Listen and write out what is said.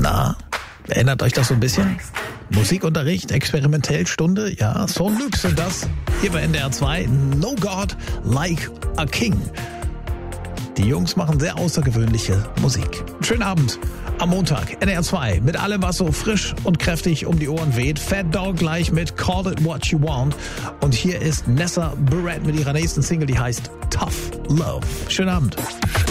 Na, erinnert euch das so ein bisschen? Musikunterricht, Experimentellstunde, ja, Son Lux sind das. Hier bei NDR 2, No God Like a King. Die Jungs machen sehr außergewöhnliche Musik. Schönen Abend am Montag, NDR 2, mit allem, was so frisch und kräftig um die Ohren weht. Fat Dog gleich mit Call It What You Want. Und hier ist Nessa Barrett mit ihrer nächsten Single, die heißt Tough Love. Schönen Abend.